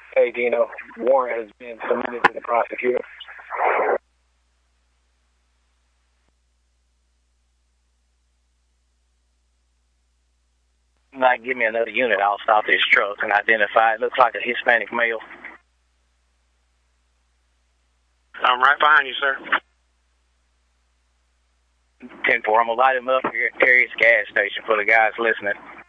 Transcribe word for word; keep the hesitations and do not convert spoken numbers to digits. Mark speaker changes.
Speaker 1: Hey, Dino, warrant has been submitted to the prosecutor.
Speaker 2: Like, give me another unit, I'll stop this truck and identify. It looks like a Hispanic male.
Speaker 3: I'm right behind you, sir.
Speaker 2: ten four, I'm going to light him up here at Terry's gas station for the guys listening.